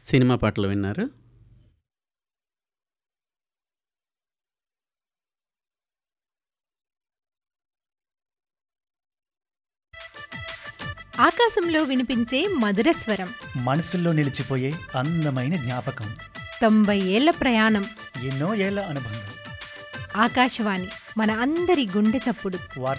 Cinema పాటలు విన్నారు. ఆకాశంలో వినిపించే మధుర స్వరం, మనసుల్లో నిలిచిపోయే అందమైన జ్ఞాపకం, 90 ఏళ్ల ప్రయాణం. ఎన్నో ఏళ్ల అనుబంధం. ఆకాశవాణి మన అందరి గుండె చప్పుడు.